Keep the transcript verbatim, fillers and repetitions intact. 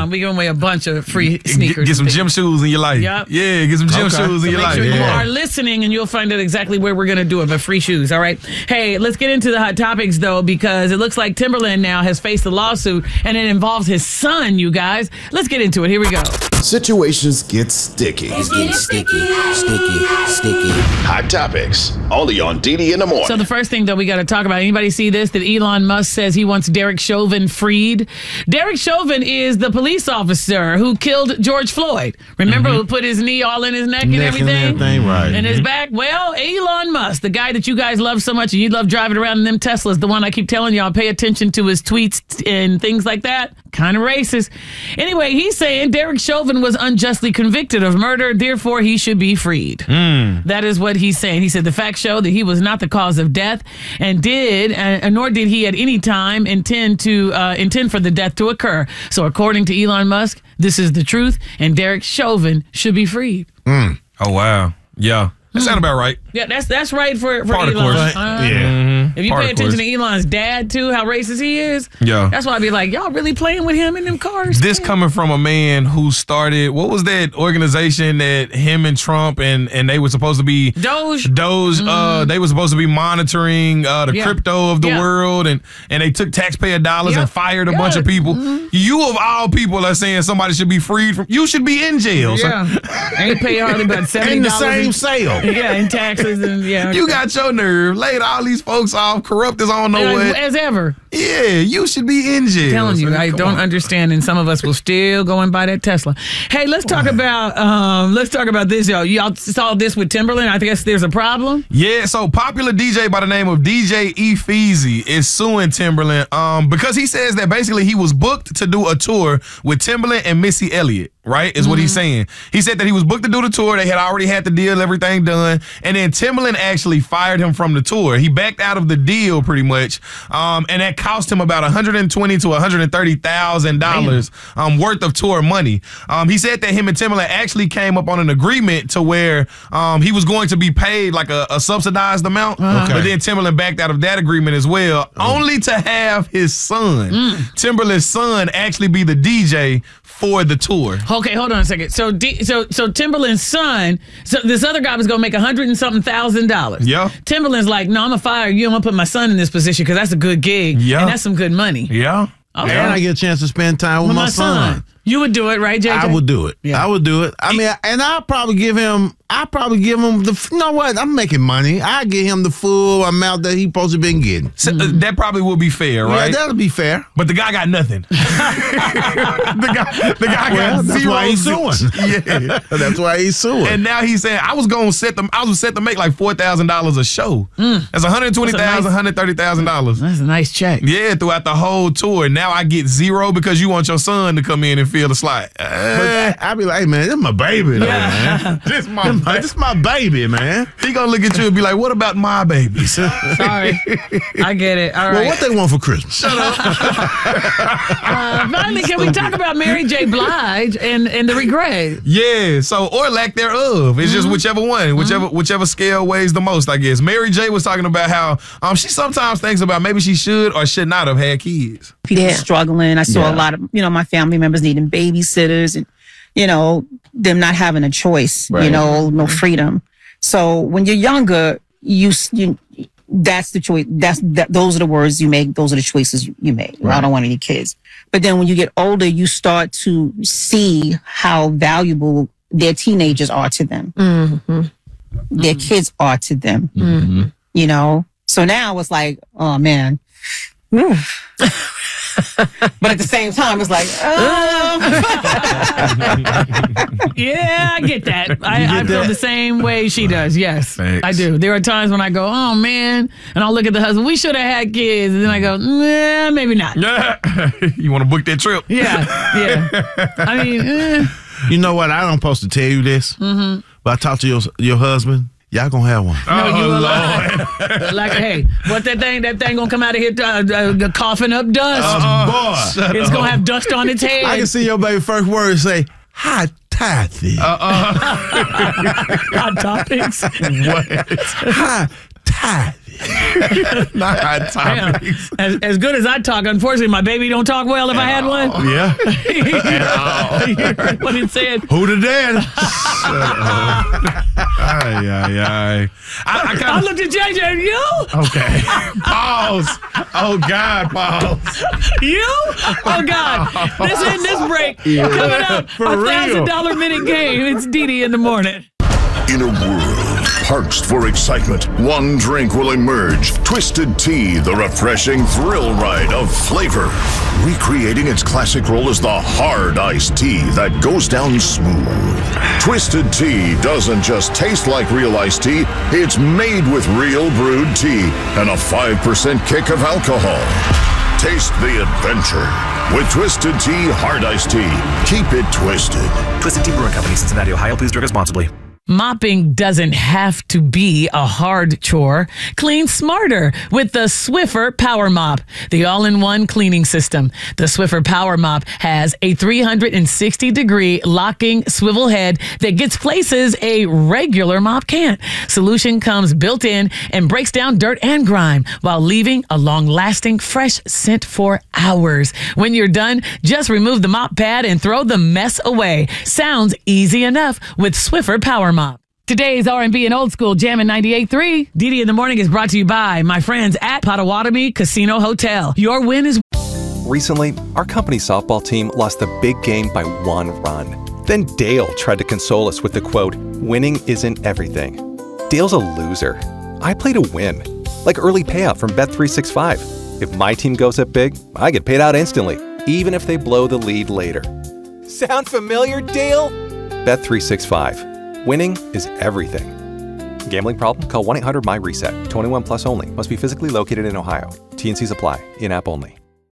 we giving away a bunch of free sneakers. Get, get some gym shoes in your life. Yep. Yeah, get some gym Okay. shoes so in your make life. Sure you yeah. are listening, and you'll find out exactly where we're going to do it. But free shoes, all right? Hey, let's get into the hot topics though, because it looks like Timberland now has faced a lawsuit, and it involves his son. You guys, let's get into it. Here we go. Situations get sticky. It's getting sticky, sticky, sticky. Hot topics, only on D D in the morning. So the first thing that we got to talk about, anybody see this? That Elon Musk says he wants Derek Chauvin freed. Derek Chauvin is the police officer who killed George Floyd. Remember, mm-hmm. who put his knee all in his neck, neck and everything? And everything, right. And his back. Well, Elon Musk, the guy that you guys love so much and you love driving around in them Teslas, the one I keep telling y'all, pay attention to his tweets and things like that. Kind of racist. Anyway, he's saying Derek Chauvin was unjustly convicted of murder, therefore he should be freed. Mm. That is what he's saying. He said the facts show that he was not the cause of death, and did, uh, nor did he at any time intend to uh, intend for the death to occur. So, according to Elon Musk, this is the truth, and Derek Chauvin should be freed. Mm. Oh wow, yeah. That sounds about right. Yeah, that's that's right for, for Part Elon. Of course. Uh, yeah. Mm-hmm. If you Part pay attention to Elon's dad, too, how racist he is, yeah. that's why I'd be like, y'all really playing with him in them cars? This man. Coming from a man who started, what was that organization that him and Trump and, and they were supposed to be? Doge. Doge. Mm-hmm. Uh, they were supposed to be monitoring uh, the yeah. crypto of the yeah. world, and, and they took taxpayer dollars yep. and fired a yeah. bunch of people. Mm-hmm. You, of all people, are saying somebody should be freed from, you should be in jail. Yeah. So. Ain't pay hardly about seventy dollars. In the same sale. Yeah, in taxes and yeah. You got your nerve. Laid all these folks off, corrupt as I don't know as, what. As ever. Yeah, you should be in jail. I'm telling you, so, I don't on. understand, and some of us will still go and buy that Tesla. Hey, let's talk about um, let's talk about this, y'all. Y'all saw this with Timberland. I guess there's a problem. Yeah, so popular D J by the name of D J Eazy is suing Timberland um, because he says that basically he was booked to do a tour with Timberland and Missy Elliott. Right, is what mm-hmm. he's saying. He said that he was booked to do the tour. They had already had the deal, everything done. And then Timberland actually fired him from the tour. He backed out of the deal pretty much. Um, and that cost him about one hundred twenty thousand to one hundred thirty thousand dollars um, worth of tour money. Um, he said that him and Timberland actually came up on an agreement to where um, he was going to be paid like a, a subsidized amount. Uh-huh. Okay. But then Timberland backed out of that agreement as well, oh. only to have his son, mm. Timberland's son, actually be the D J for the tour. Okay, hold on a second. So, D, so, so Timberland's son. So this other guy was gonna make a hundred and something thousand dollars. Yeah. Timberland's like, no, I'm gonna fire you. I'm gonna put my son in this position because that's a good gig. Yeah. And that's some good money. Yeah. Okay. And I get a chance to spend time with, with my, my son. son. You would do it, right, J J? I would do it. Yeah. I would do it. I mean, and I'll probably give him. I probably give him the. You know what? I'm making money. I give him the full amount that he supposed to been getting. So, uh, that probably would be fair, right? Yeah, that'll be fair. But the guy got nothing. the guy, the guy well, got that's zero. Why he's suing. Yeah, that's why he's suing. And now he's saying I was going to set them. I was set to make like four thousand dollars a show. Mm. That's one hundred twenty thousand, nice, one hundred thirty thousand dollars. That's a nice check. Yeah, throughout the whole tour. Now I get zero because you want your son to come in and fill the slot. Uh, I'll be like, hey, man, this is my baby, though, yeah. man. This my, this is my baby, man. He gonna look at you and be like, what about my babies? Sorry. I get it. All right. Well, what they want for Christmas? Shut up. uh, finally, can we talk about Mary J. Blige and, and the regret? Yeah, so, or lack thereof. It's mm-hmm. just whichever one, whichever mm-hmm. whichever scale weighs the most, I guess. Mary J. was talking about how um she sometimes thinks about maybe she should or should not have had kids. Yeah. Struggling. I saw yeah. a lot of, you know, my family members needing babysitters and, you know, them not having a choice, right. you know, no freedom. So when you're younger, you, you that's the choice. That's that. Those are the words you make. Those are the choices you make. Right. I don't want any kids. But then when you get older, you start to see how valuable their teenagers are to them. Mm-hmm. Their mm-hmm. kids are to them. Mm-hmm. You know. So now it's like, oh man. But at the same time, it's like, oh. Yeah, I get that. I, get I feel that? the same way she does. Yes, Thanks. I do. There are times when I go, oh man, and I'll look at the husband. We should have had kids, and then I go, nah, maybe not. You want to book that trip? Yeah, yeah. I mean, eh. You know what? I don't supposed to tell you this, mm-hmm. but I talked to your your husband. Y'all gonna have one. No, oh, you Lord. Like, hey, what that thing? That thing gonna come out of here uh, uh, coughing up dust. Uh, boy, it's gonna have dust on its head. I can see your baby first word say, "Hi, Tathy." Uh, uh. Hot topics. What? Hi, Tide. Not hot topics. As, as good as I talk, unfortunately, my baby don't talk well if I had one. Yeah. You heard what it said. Who the dad? Ay, ay, ay. I, I, I kinda, looked at J J and you? Okay. Pause. Oh, God, pause. You? Oh, God. This in this break. Coming up, For a real. one thousand dollars minute game. It's Dee Dee in the morning. In a world parched for excitement, one drink will emerge. Twisted Tea, the refreshing thrill ride of flavor. Recreating its classic role as the hard iced tea that goes down smooth. Twisted Tea doesn't just taste like real iced tea, it's made with real brewed tea and a five percent kick of alcohol. Taste the adventure with Twisted Tea Hard Iced Tea. Keep it twisted. Twisted Tea Brewing Company, Cincinnati, Ohio. Please drink responsibly. Mopping doesn't have to be a hard chore. Clean smarter with the Swiffer Power Mop, the all-in-one cleaning system. The Swiffer Power Mop has a three hundred sixty degree locking swivel head that gets places a regular mop can't. Solution comes built in and breaks down dirt and grime while leaving a long-lasting fresh scent for hours. When you're done, just remove the mop pad and throw the mess away. Sounds easy enough with Swiffer Power Mop. Today's R and B and Old School Jammin' ninety-eight point three. Dee Dee in the Morning is brought to you by my friends at Potawatomi Casino Hotel. Your win is... Recently, our company softball team lost the big game by one run. Then Dale tried to console us with the quote, "Winning isn't everything." Dale's a loser. I play to win, like early payout from Bet three sixty-five. If my team goes up big, I get paid out instantly, even if they blow the lead later. Sound familiar, Dale? Bet three sixty-five. Winning is everything. Gambling problem? Call one eight hundred M Y RESET. twenty-one plus only. Must be physically located in Ohio. T and C's apply. In-app only.